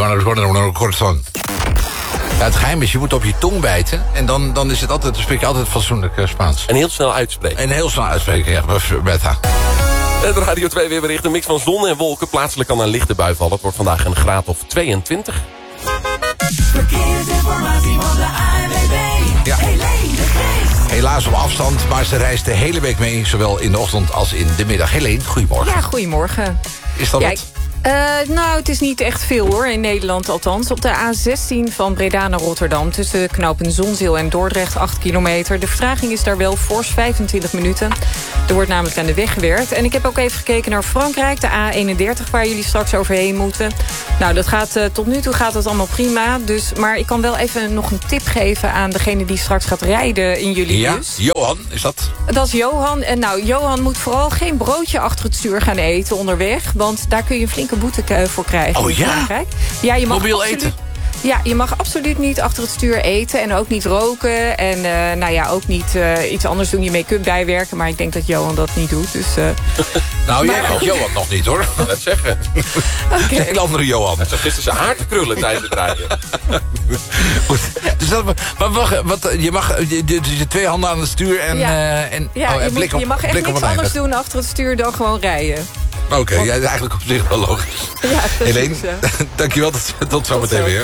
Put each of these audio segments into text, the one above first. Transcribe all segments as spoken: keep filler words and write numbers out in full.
een croissant. Ja, het geheim is, je moet op je tong bijten. En dan, dan is het altijd, dan spreek je altijd fatsoenlijk uh, Spaans. En heel snel uitspreken. En heel snel uitspreken, ja. Beta. Het Radio twee weerbericht, een mix van zon en wolken. Plaatselijk kan een lichte bui vallen. Het wordt vandaag een graad of tweeëntwintig. Verkeersinformatie van de A N W B. Ja. Helene de Geest. Helaas op afstand, maar ze reist de hele week mee. Zowel in de ochtend als in de middag. Helene, goedemorgen. Ja, goedemorgen. Is dat ja, wat? Uh, nou, het is niet echt veel hoor, in Nederland althans. Op de A zestien van Breda naar Rotterdam... tussen knopen Zonzeel en Dordrecht, acht kilometer. De vertraging is daar wel fors, vijfentwintig minuten. Er wordt namelijk aan de weg gewerkt. En ik heb ook even gekeken naar Frankrijk, de A eenendertig... waar jullie straks overheen moeten. Nou, dat gaat, uh, tot nu toe gaat het allemaal prima. Dus, maar ik kan wel even nog een tip geven aan degene die straks gaat rijden in jullie Ja, bus. Johan, is dat? Dat is Johan. En nou, Johan moet vooral geen broodje achter het stuur gaan eten onderweg. Want daar kun je een flinke boete voor krijgen. Oh in ja? Frankrijk. Ja, je mag Mobiel absoluut, eten? Ja, je mag absoluut niet achter het stuur eten. En ook niet roken. En uh, nou ja, ook niet uh, iets anders doen. Je make-up bijwerken. Maar ik denk dat Johan dat niet doet. Dus, uh, nou, maar, jij kent Johan nog niet, hoor. Dat zeggen. Okay. Een heel andere Johan. Zo gisteren zijn haar te krullen tijdens het rijden. Goed. Dus dat, maar wacht, wat, je mag je, je, je twee handen aan het stuur en... Ja, uh, en ja oh, je, blik moet, op, je mag echt blik niks op anders doen achter het stuur dan gewoon rijden. Oké, okay, ja, eigenlijk op zich wel logisch. Ja, Helene, dankjewel. Tot, tot zometeen weer.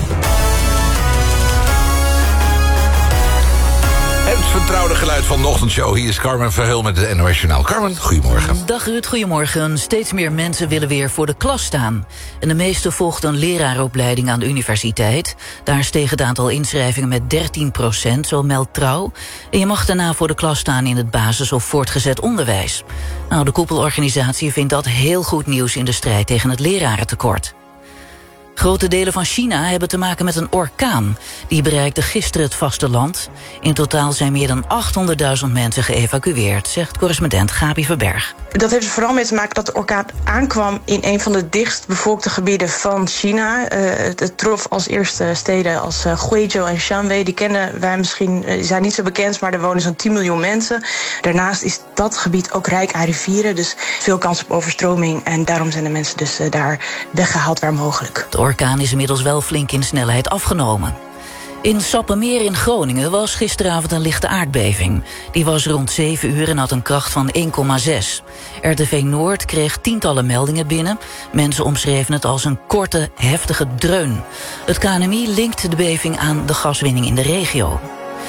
Het vertrouwde geluid van de ochtendshow. Hier is Carmen Verheul met het N O S Journaal. Carmen, goedemorgen. Dag Ruud, goedemorgen. Steeds meer mensen willen weer voor de klas staan. En de meeste volgden een leraaropleiding aan de universiteit. Daar steeg het aantal inschrijvingen met dertien procent, zo meldt Trouw. En je mag daarna voor de klas staan in het basis- of voortgezet onderwijs. Nou, de koepelorganisatie vindt dat heel goed nieuws in de strijd tegen het lerarentekort. Grote delen van China hebben te maken met een orkaan. Die bereikte gisteren het vasteland. In totaal zijn meer dan achthonderdduizend mensen geëvacueerd, zegt correspondent Gabi Verberg. Dat heeft er vooral mee te maken dat de orkaan aankwam in een van de dichtst bevolkte gebieden van China. Uh, het, het trof als eerste steden als uh, Guizhou en Shanwei. Die kennen wij misschien, uh, zijn niet zo bekend, maar er wonen zo'n tien miljoen mensen. Daarnaast is dat gebied ook rijk aan rivieren, dus veel kans op overstroming. En daarom zijn de mensen dus uh, daar weggehaald waar mogelijk. De orkaan is inmiddels wel flink in snelheid afgenomen. In Sappemeer in Groningen was gisteravond een lichte aardbeving. Die was rond zeven uur en had een kracht van één komma zes. R T V Noord kreeg tientallen meldingen binnen. Mensen omschreven het als een korte, heftige dreun. Het K N M I linkt de beving aan de gaswinning in de regio.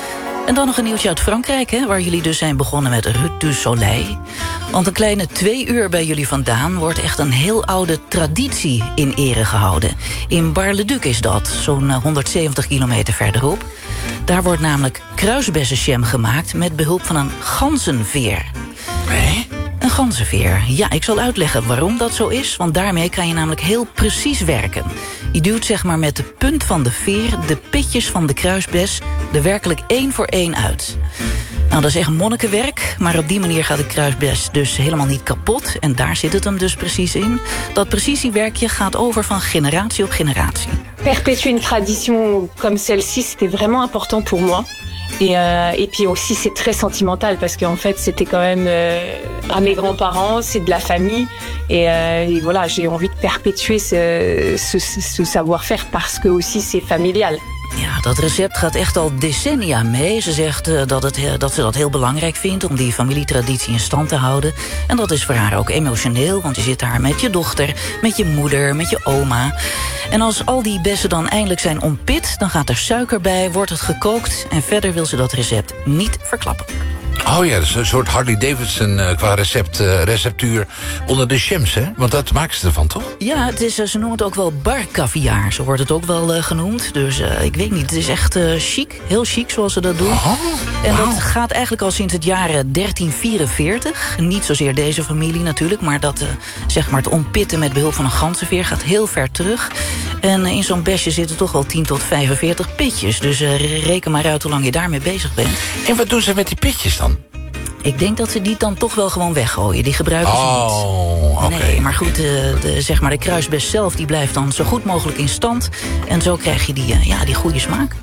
En dan nog een nieuwtje uit Frankrijk, hè, waar jullie dus zijn begonnen met Rue du Soleil. Want een kleine twee uur bij jullie vandaan wordt echt een heel oude traditie in ere gehouden. In Bar-le-Duc is dat, zo'n honderdzeventig kilometer verderop. Daar wordt namelijk kruisbessenjam gemaakt met behulp van een ganzenveer. Nee? Een ganzenveer. Ja, ik zal uitleggen waarom dat zo is, want daarmee kan je namelijk heel precies werken. Je duwt zeg maar met de punt van de veer de pitjes van de kruisbes er werkelijk één voor één uit. Nou, dat is echt monnikenwerk, maar op die manier gaat de kruisbes dus helemaal niet kapot. En daar zit het hem dus precies in. Dat precisiewerkje gaat over van generatie op generatie. Perpétuer une tradition comme celle-ci, c'était vraiment important pour moi. Et, euh, et puis aussi c'est très sentimental parce qu'en fait c'était quand même euh, à mes grands-parents, c'est de la famille et, euh, et voilà, j'ai envie de perpétuer ce, ce, ce savoir-faire parce que aussi c'est familial. Ja, dat recept gaat echt al decennia mee. Ze zegt uh, dat, het, uh, dat ze dat heel belangrijk vindt om die familietraditie in stand te houden. En dat is voor haar ook emotioneel, want je zit daar met je dochter, met je moeder, met je oma. En als al die bessen dan eindelijk zijn ontpit, dan gaat er suiker bij, wordt het gekookt. En verder wil ze dat recept niet verklappen. Oh ja, dat is een soort Harley Davidson uh, qua recept, uh, receptuur onder de jams, hè? Want dat maken ze ervan, toch? Ja, het is, uh, ze noemen het ook wel barcaviar. Zo wordt het ook wel uh, genoemd. Dus uh, ik weet niet, het is echt uh, chic. Heel chic zoals ze dat doen. Oh, en wow. dat gaat eigenlijk al sinds het jaar dertien vierenveertig. Niet zozeer deze familie natuurlijk, maar dat uh, zeg maar het ontpitten met behulp van een ganzenveer gaat heel ver terug. En uh, in zo'n besje zitten toch wel tien tot vijfenveertig pitjes. Dus uh, reken maar uit hoe lang je daarmee bezig bent. En wat doen ze met die pitjes dan? Ik denk dat ze die dan toch wel gewoon weggooien. Die gebruiken ze oh, niet. oké. Okay. Nee, maar goed, de, de, zeg maar de kruisbes zelf die blijft dan zo goed mogelijk in stand. En zo krijg je die, uh, ja, die goede smaak.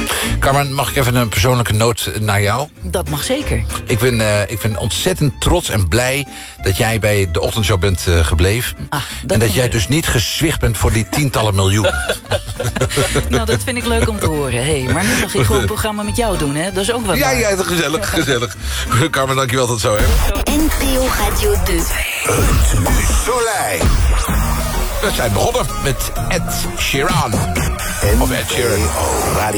Carmen, mag ik even een persoonlijke noot naar jou? Dat mag zeker. Ik ben, uh, ik ben ontzettend trots en blij dat jij bij de ochtendshow bent uh, gebleven. Ah, dat en dat jij leuk. dus niet gezwicht bent voor die tientallen miljoen. Nou, dat vind ik leuk om te horen. Hey, maar nu mag ik gewoon een programma met jou doen, hè? Dat is ook wat Ja, waar. ja, gezellig, gezellig. Carmen, dankjewel tot zo, hè. N P O Radio twee. Soleil. We zijn begonnen met Ed Sheeran. Of Ed Sheeran.